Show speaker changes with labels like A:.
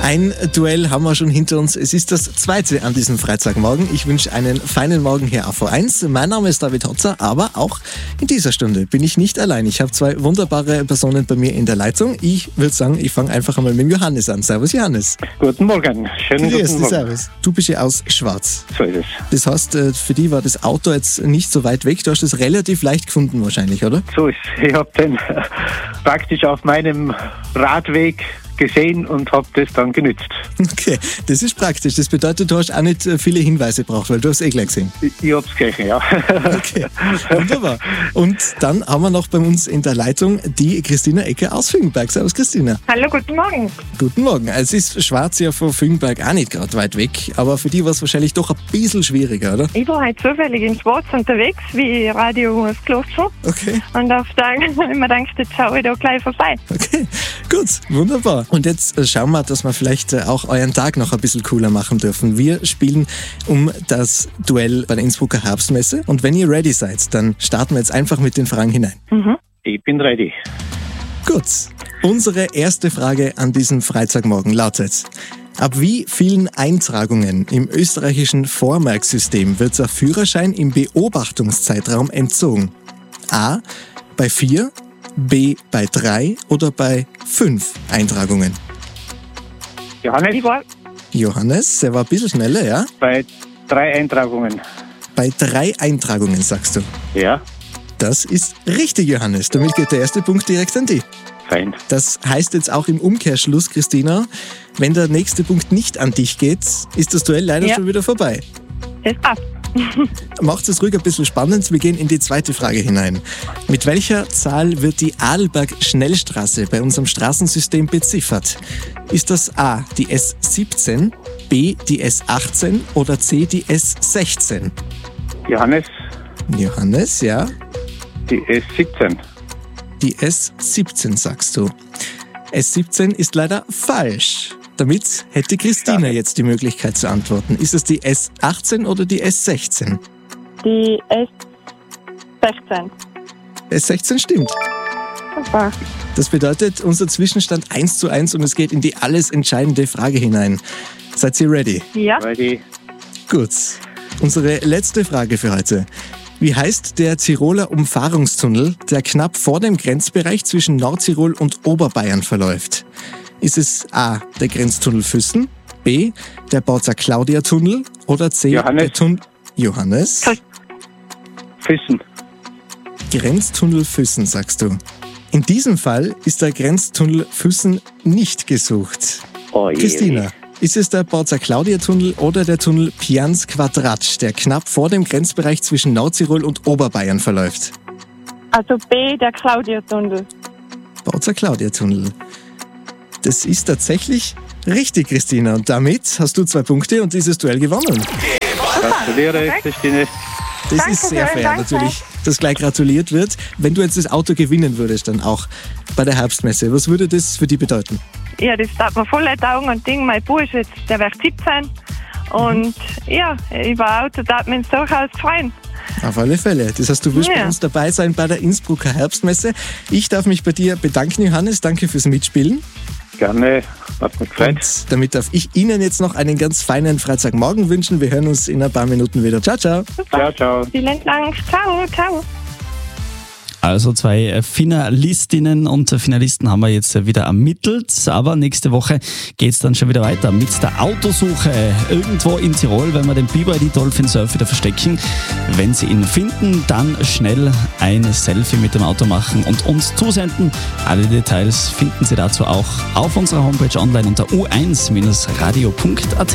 A: Ein Duell haben wir schon hinter uns. Es ist das zweite an diesem Freitagmorgen. Ich wünsche einen feinen Morgen hier auf V1. Mein Name ist David Hotzer, aber auch in dieser Stunde bin ich nicht allein. Ich habe zwei wunderbare Personen bei mir in der Leitung. Ich würde sagen, ich fange einfach einmal mit Johannes an. Servus Johannes.
B: Guten Morgen. Schönen guten Morgen.
A: Servus. Du bist ja aus Schwarz.
B: So ist es.
A: Das heißt, für dich war das Auto jetzt nicht so weit weg. Du hast es relativ leicht gefunden wahrscheinlich, oder?
B: So ist es. Ich habe den praktisch auf meinem Radweg gesehen und habe das dann genützt.
A: Okay, das ist praktisch. Das bedeutet, du hast auch nicht viele Hinweise gebraucht, weil du hast gleich gesehen.
B: Ich habe es gesehen, ja.
A: Okay, wunderbar. Und dann haben wir noch bei uns in der Leitung die Christina Ecker aus Fingenberg. Servus Christina.
C: Hallo, guten Morgen.
A: Guten Morgen. Es ist Schwarz ja von Fingenberg auch nicht gerade weit weg, aber für dich war es wahrscheinlich doch ein bisschen schwieriger, oder?
C: Ich war heute zufällig in Schwarz unterwegs, wie Radio Kloster.
A: Okay.
C: Und auf der habe ich mir gedacht, jetzt schaue ich da gleich vorbei.
A: Okay, gut, wunderbar. Und jetzt schauen wir, dass wir vielleicht auch euren Tag noch ein bisschen cooler machen dürfen. Wir spielen um das Duell bei der Innsbrucker Herbstmesse. Und wenn ihr ready seid, dann starten wir jetzt einfach mit den Fragen hinein.
B: Ich bin ready.
A: Gut, unsere erste Frage an diesem Freitagmorgen lautet: Ab wie vielen Eintragungen im österreichischen Vormerksystem wird der Führerschein im Beobachtungszeitraum entzogen? A. Bei 4, B. bei 3 oder bei 5 Eintragungen? Johannes, der war ein bisschen schneller, ja?
B: Bei 3 Eintragungen.
A: Bei 3 Eintragungen, sagst du.
B: Ja,
A: Das ist richtig, Johannes. Damit geht der erste Punkt direkt an dich.
B: fein.
A: Das heißt jetzt auch im Umkehrschluss, Christina, wenn der nächste Punkt nicht an dich geht, ist das Duell leider schon wieder vorbei.
C: Das passt.
A: Macht es ruhig ein bisschen spannend. Wir gehen in die zweite Frage hinein. Mit welcher Zahl wird die Adelberg-Schnellstraße bei unserem Straßensystem beziffert? Ist das A, die S17, B, die S18 oder C, die S16? Johannes, ja?
B: Die S17.
A: Die S17 sagst du. S17 ist leider falsch. Damit hätte Christina jetzt die Möglichkeit zu antworten. Ist es die S18 oder die S16?
C: Die S16.
A: S16 stimmt.
C: Super.
A: Das bedeutet, unser Zwischenstand 1:1 und es geht in die alles entscheidende Frage hinein. Seid ihr ready?
C: Ja.
B: Ready.
A: Gut. Unsere letzte Frage für heute. Wie heißt der Tiroler Umfahrungstunnel, der knapp vor dem Grenzbereich zwischen Nordtirol und Oberbayern verläuft? Ist es A, der Grenztunnel Füssen, B, der Borzer-Claudia-Tunnel oder C, der Tunnel... Johannes?
B: Füssen.
A: Grenztunnel Füssen, sagst du. In diesem Fall ist der Grenztunnel Füssen nicht gesucht.
B: Oh je.
A: Christina, ist es der Borzer-Claudia-Tunnel oder der Tunnel Pians-Quadrat, der knapp vor dem Grenzbereich zwischen Nordtirol und Oberbayern verläuft?
C: Also B, der Claudia-Tunnel.
A: Borzer-Claudia-Tunnel. Das ist tatsächlich richtig, Christina. Und damit hast du 2 Punkte und dieses Duell gewonnen.
B: Gratuliere, Christine.
A: Das
C: Danke,
A: ist sehr
C: vielen
A: fair,
C: Dank.
A: natürlich, dass gleich gratuliert wird. Wenn du jetzt das Auto gewinnen würdest, dann auch bei der Herbstmesse, was würde das für dich bedeuten?
C: Ja, das tat mir voll Augen und Ding. Mein Bub ist jetzt, der wird 17. Und ja, über ein Auto tat mich durchaus freuen.
A: Auf alle Fälle. Das heißt, du wirst bei uns dabei sein bei der Innsbrucker Herbstmesse. Ich darf mich bei dir bedanken, Johannes. Danke fürs Mitspielen.
B: Gerne, hat mich gefreut.
A: Und damit darf ich Ihnen jetzt noch einen ganz feinen Freitagmorgen wünschen. Wir hören uns in ein paar Minuten wieder. Ciao, ciao.
B: Ciao, ciao.
C: Vielen Dank. Ciao, ciao.
D: Also 2 Finalistinnen und Finalisten haben wir jetzt wieder ermittelt, aber nächste Woche geht es dann schon wieder weiter mit der Autosuche irgendwo in Tirol, wenn wir den BYD Dolphin Surf wieder verstecken. Wenn Sie ihn finden, dann schnell ein Selfie mit dem Auto machen und uns zusenden. Alle Details finden Sie dazu auch auf unserer Homepage online unter u1-radio.at.